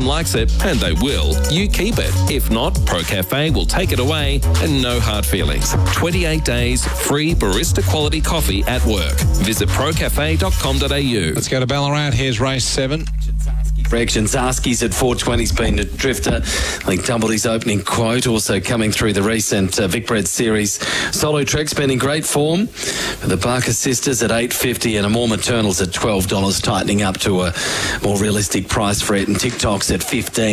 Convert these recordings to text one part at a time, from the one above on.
likes it, and they will, you keep it. If not, Pro Cafe will take it away and no hard feelings. 28 days, free barista quality coffee at work. Visit procafe.com.au. Let's go to Ballarat. Here's race 7. Reaction Zarski's at 420's been a drifter. I think doubled his opening quote. Also coming through the recent Vicbred Series. Solo Trek's been in great form. The Barker Sisters at $8.50 and Amore Maternals at $12, tightening up to a more realistic price for it. And TikTok's at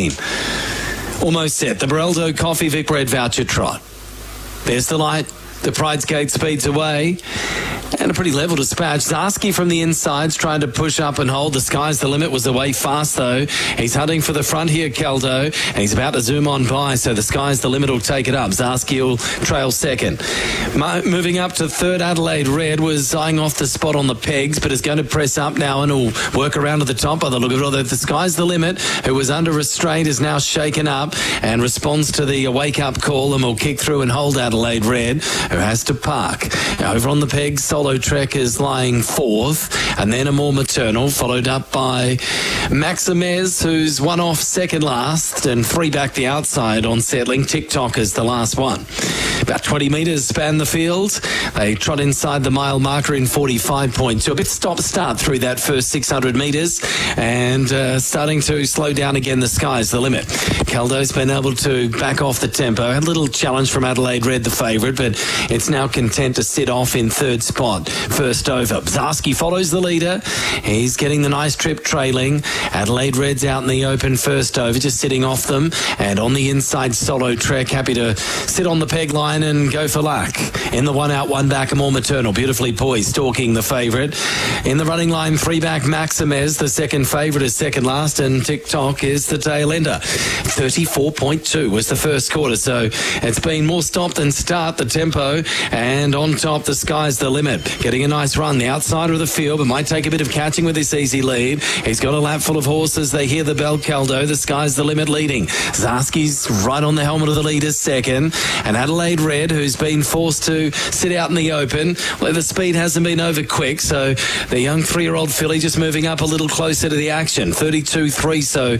$15. Almost set. The Bareldo Coffee Vicbred voucher trot. There's the light. The Pride's Gate speeds away. And a pretty level dispatch. Zarski from the inside's trying to push up and hold. The Sky's the Limit was away fast, though. He's hunting for the front here, Caldo. And he's about to zoom on by, so the Sky's the Limit will take it up. Zarski will trail second. Moving up to third, Adelaide Red was eyeing off the spot on the pegs, but is going to press up now and will work around to the top by the look of it. Although the Sky's the Limit, who was under restraint, is now shaken up and responds to the wake-up call and will kick through and hold Adelaide Red, who has to park. Now, over on the pegs, Solo Trek is lying fourth, and then Amore Maternal, followed up by Maximez, who's one off second last, and three back the outside on settling. TikTok is the last one. About 20 metres span the field. They trot inside the mile marker in 45.2. A bit stop-start through that first 600 metres, and starting to slow down again. The Sky's the Limit. Caldo's been able to back off the tempo. A little challenge from Adelaide Red, the favourite, but it's now content to sit off in third spot. First over. Zarski follows the leader. He's getting the nice trip trailing. Adelaide Red's out in the open first over, just sitting off them. And on the inside, Solo Trek, happy to sit on the peg line and go for luck. In the one out, one back, Amore Maternal, beautifully poised, stalking the favourite. In the running line, three back, Maximez, the second favourite, is second last, and TikTok is the tail ender. 34.2 was the first quarter, so it's been more stop than start, the tempo. And on top, the Sky's the Limit. Getting a nice run, the outsider of the field, but might take a bit of catching with this easy lead. He's got a lap full of horses. They hear the bell, Caldo. The Sky's the Limit leading. Zarski's right on the helmet of the leader, second. And Adelaide Red, who's been forced to sit out in the open. Well, the speed hasn't been over quick, so the young 3-year-old filly just moving up a little closer to the action. 32.3, so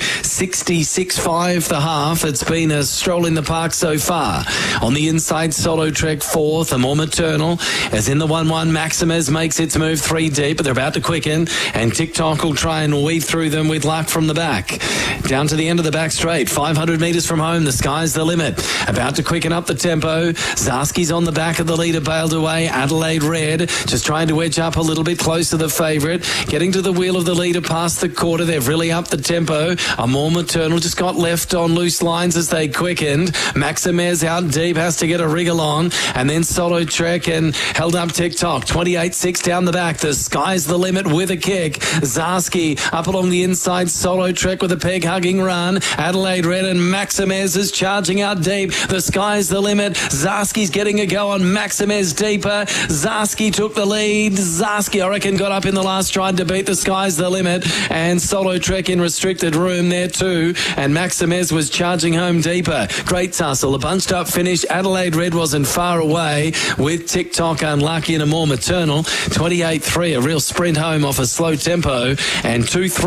66.5 the half. It's been a stroll in the park so far. On the inside, Solo Trek fourth. Amore Maternal as in the 1-1. Maximez makes its move 3 deep, but they're about to quicken, and TikTok will try and weave through them with luck from the back. Down to the end of the back straight, 500 metres from home, the Sky's the Limit. About to quicken up the tempo. Zarski's on the back of the leader, bailed away. Adelaide Red just trying to edge up a little bit closer to the favourite. Getting to the wheel of the leader past the quarter. They've really upped the tempo. Amore Maternal just got left on loose lines as they quickened. Maximez out deep, has to get a wriggle on, and then Solo Trek and held up TikTok. 28.6 down the back. The Sky's the Limit with a kick. Zarski up along the inside. Solo Trek with a peg-hugging run. Adelaide Red and Maximez is charging out deep. The Sky's the Limit. Zarski's getting a go on Maximez deeper. Zarski took the lead. Zarski, I reckon, got up in the last stride to beat the Sky's the Limit. And Solo Trek in restricted room there too. And Maximez was charging home deeper. Great tussle. A bunched up finish. Adelaide Red wasn't far away with TikTok unlucky and Amore Maternal. 28.3, a real sprint home off a slow tempo, and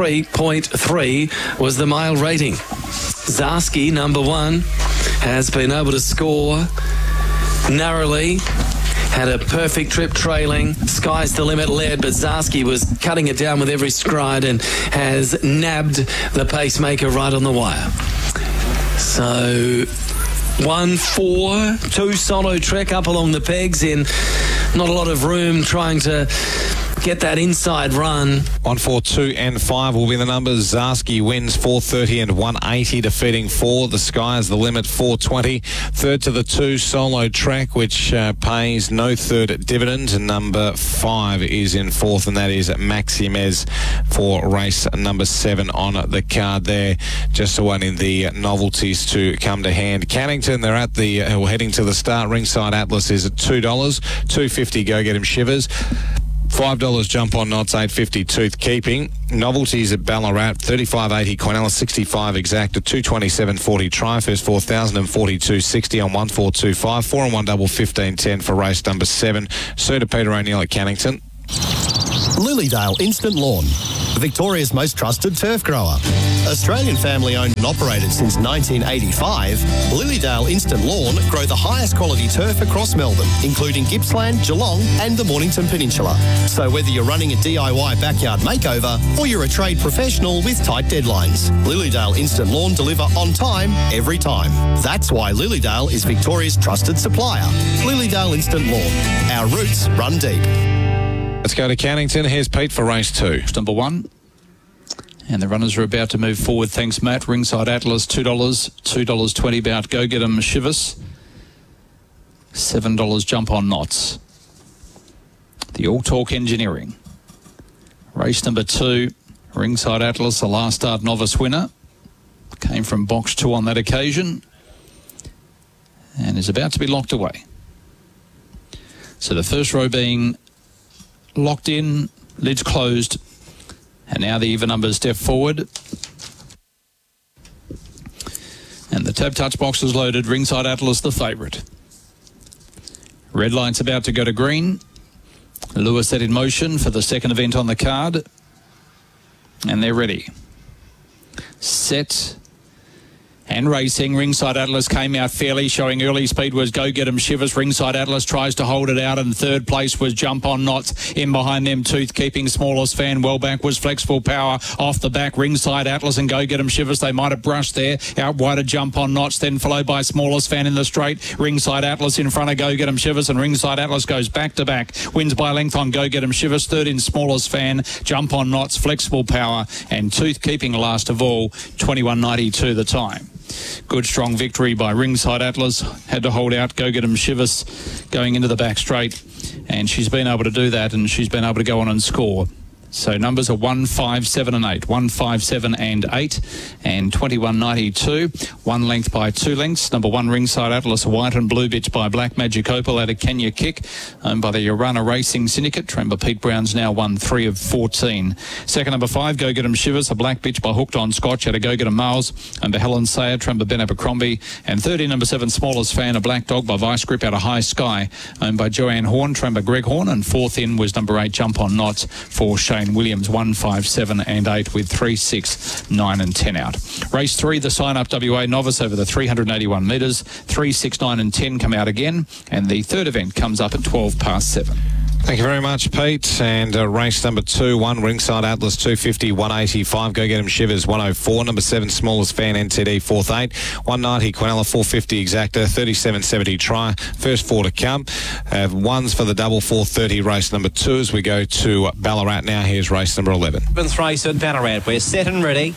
23.3 was the mile rating. Zarski, number one, has been able to score narrowly. Had a perfect trip trailing. Sky's the Limit led, but Zarski was cutting it down with every stride and has nabbed the pacemaker right on the wire. So 1-4, 2 Solo Trek up along the pegs in not a lot of room trying to get that inside run. 1, 4, 2 and 5 will be the numbers. Zarski wins 430 and 180, defeating 4. The Sky's the Limit, 420. Third to the 2, Solo Trek, which pays no third dividend. And number 5 is in fourth, and that is Maximez for race number 7 on the card there. Just awaiting the novelties to come to hand. Cannington, they're at the heading to the start. Ringside Atlas is at $2, $2.50. Go get him Shivers. $5 Jump on Knots, $8.50 Tooth Keeping. Novelties at Ballarat, $35.80 Quinella, $65 Exacta, $227.40 Tri-First, $4,042.60 on 1425, 4 and 1 double, $15.10 for race number 7. Sue to Peter O'Neill at Cannington. Lilydale Instant Lawn. Victoria's most trusted turf grower. Australian family owned and operated since 1985, Lilydale Instant Lawn grow the highest quality turf across Melbourne, including Gippsland, Geelong and the Mornington Peninsula. So whether you're running a DIY backyard makeover or you're a trade professional with tight deadlines, Lilydale Instant Lawn deliver on time, every time. That's why Lilydale is Victoria's trusted supplier. Lilydale Instant Lawn. Our roots run deep. Let's go to Cannington. Here's Pete for race 2. Number 1. And the runners are about to move forward. Thanks, Matt. Ringside Atlas, $2. $2.20 about Go Get 'em Shivers. $7 Jump on Knots. The All Talk Engineering. Race number 2. Ringside Atlas, the last start novice winner. Came from box 2 on that occasion. And is about to be locked away. So the first row being locked in, lids closed. And now the even numbers step forward. And the tab touch box is loaded. Ringside Atlas, the favourite. Red light's about to go to green. Lewis set in motion for the second event on the card. And they're ready. Set. And racing. Ringside Atlas came out fairly, showing early speed was Go Get 'em Shivers. Ringside Atlas tries to hold it out, and third place was Jump on Knots. In behind them, Tooth keeping smallest fan. Well back was Flexible Power. Off the back, Ringside Atlas and Go Get 'em Shivers. They might have brushed there. Out wider, Jump on Knots, then followed by smallest fan in the straight. Ringside Atlas in front of Go Get 'em Shivers, and Ringside Atlas goes back to back. Wins by length on Go Get 'em Shivers. Third in smallest fan, Jump on Knots, Flexible Power, and Tooth keeping last of all, 21.92 the time. Good strong victory by Ringside Atlas. Had to hold out Go Get 'em Shivers going into the back straight, and she's been able to do that, and she's been able to go on and score. So numbers are 1, 5, 7 and 8. 1, 5, 7 and 8 and 21.92. 1 length by 2 lengths. Number 1, Ringside Atlas, white and blue bitch by Black Magic Opal out of Kenya Kick, owned by the Urana Racing Syndicate. Trained Pete Brown's now won 3 of 14. Second, number 5, Go Get 'em Shivers, a black bitch by Hooked on Scotch out of Go Get 'em Miles, and the Helen Sayer, trained by Ben Abercrombie. And third in number 7, Smallest Fan, a black dog by Vice Grip out of High Sky, owned by Joanne Horn, trained by Greg Horn. And fourth in was number 8, Jump on Knots for Shane Williams. 1, 5, 7 and 8 with 3, 6, 9 and 10 out. Race 3, the Sign Up WA Novice over the 381 metres. 3, 6, 9 and 10 come out again. And the third event comes up at 12 past 7. Thank you very much, Pete. And race number 2, 1, Ringside Atlas, 250, 185. Go Get 'em Shivers, 104. Number 7, Smallest Fan, NTD, 4th 8. 190, Quinella, 450 Exacta, 37.70 Try. First 4 to come. Ones for the double, 430 race number 2 as we go to Ballarat now. Here's race number 11. 7th race at Ballarat. We're set and ready.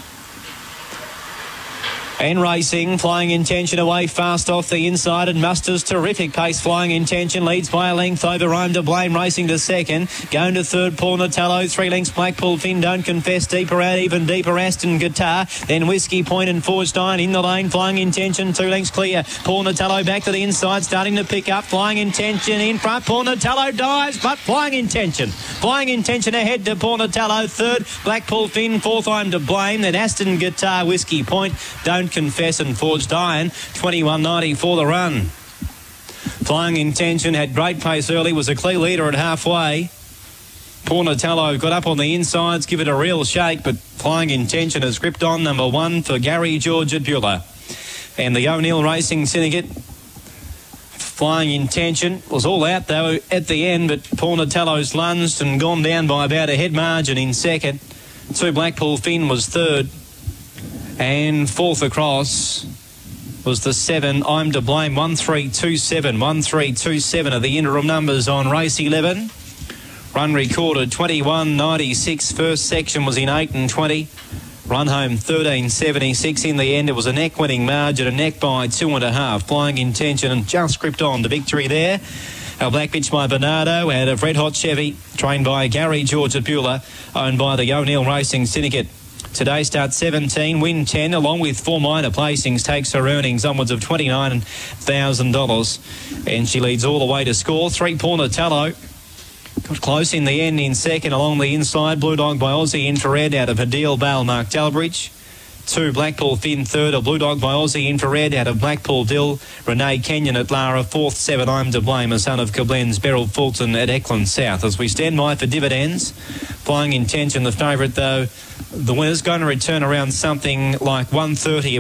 And racing, Flying Intention away fast off the inside and musters terrific pace. Flying Intention leads by a length over I'm to Blame, racing to second. Going to third, Paul Natello. 3 lengths, Blackpool Finn, Don't Confess. Deeper out, even deeper, Aston Guitar. Then Whiskey Point and Forged Iron in the lane. Flying Intention, 2 lengths clear. Paul Natello back to the inside, starting to pick up. Flying Intention in front. Paul Natello dives, but Flying Intention. Flying Intention ahead to Paul Natello. Third, Blackpool Finn. Fourth, I'm to Blame. Then Aston Guitar, Whiskey Point, Don't Confess and Forged Iron. 21.90 for the run. Flying Intention had great pace early, was a clear leader at halfway. Paul Natello got up on the insides, give it a real shake, but Flying Intention has gripped on. Number 1 for Gary George at Beulah. And the O'Neill Racing Syndicate, Flying Intention was all out though at the end, but Paul Natello's lunged and gone down by about a head margin in second. 2 Blackpool Finn was third. And fourth across was the 7, I'm to Blame, 1327. 1327 are the interim numbers on race 11. Run recorded 21.96. First section was in 8 and 20. Run home 13.76. In the end, it was a neck-winning margin, a neck by 2.5. Flying Intention and just gripped on to victory there. A black bitch by Bernardo out of Red Hot Chevy, trained by Gary George at Beulah, owned by the O'Neill Racing Syndicate. Today starts 17, win 10, along with 4 minor placings, takes her earnings onwards of $29,000. And she leads all the way to score. 3, Paul Natello. Got close in the end in second along the inside. Blue Dog by Aussie Infrared out of Hadil Bale, Mark Dalbridge. 2, Blackpool Finn 3rd, a Blue Dog by Aussie Infrared out of Blackpool Dill, Renee Kenyon at Lara 4th, 7, I'm to Blame, a son of Koblenz, Beryl Fulton at Eckland South. As we stand by for dividends, Flying Intention, the favourite though, the winner's going to return around something like 130.